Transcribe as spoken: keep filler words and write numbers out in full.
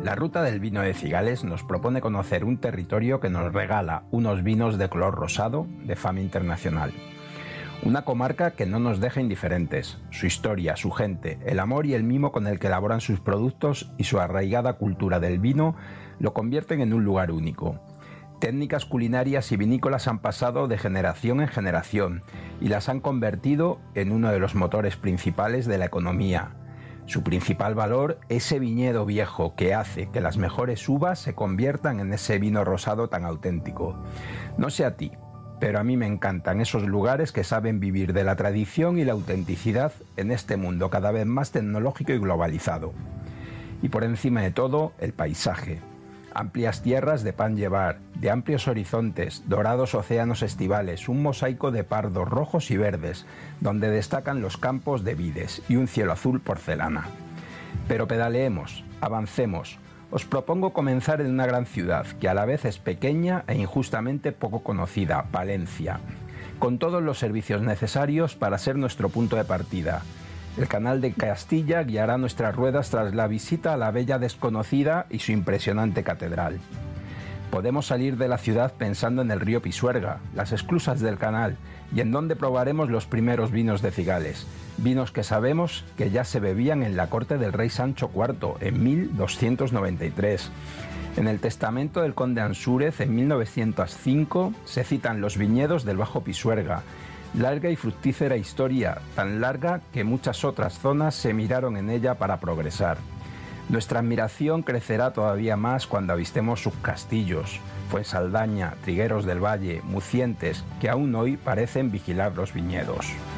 La Ruta del Vino de Cigales nos propone conocer un territorio que nos regala unos vinos de color rosado de fama internacional. Una comarca que no nos deja indiferentes. Su historia, su gente, el amor y el mimo con el que elaboran sus productos y su arraigada cultura del vino lo convierten en un lugar único. Técnicas culinarias y vinícolas han pasado de generación en generación y las han convertido en uno de los motores principales de la economía. Su principal valor, ese viñedo viejo que hace que las mejores uvas se conviertan en ese vino rosado tan auténtico. No sé a ti, pero a mí me encantan esos lugares que saben vivir de la tradición y la autenticidad en este mundo cada vez más tecnológico y globalizado. Y por encima de todo, el paisaje. Amplias tierras de pan llevar, de amplios horizontes, dorados océanos estivales, un mosaico de pardos rojos y verdes, donde destacan los campos de vides y un cielo azul porcelana. Pero pedaleemos, avancemos. Os propongo comenzar en una gran ciudad, que a la vez es pequeña e injustamente poco conocida, Palencia, con todos los servicios necesarios para ser nuestro punto de partida. El Canal de Castilla guiará nuestras ruedas tras la visita a la bella desconocida y su impresionante catedral. Podemos salir de la ciudad pensando en el río Pisuerga, las esclusas del canal y en donde probaremos los primeros vinos de Cigales, vinos que sabemos que ya se bebían en la corte del rey Sancho cuarto en mil doscientos noventa y tres. En el testamento del conde Ansúrez en mil novecientos cinco se citan los viñedos del Bajo Pisuerga, larga y fructífera historia, tan larga que muchas otras zonas se miraron en ella para progresar. Nuestra admiración crecerá todavía más cuando avistemos sus castillos, Fuensaldaña, Trigueros del Valle, Mucientes, que aún hoy parecen vigilar los viñedos.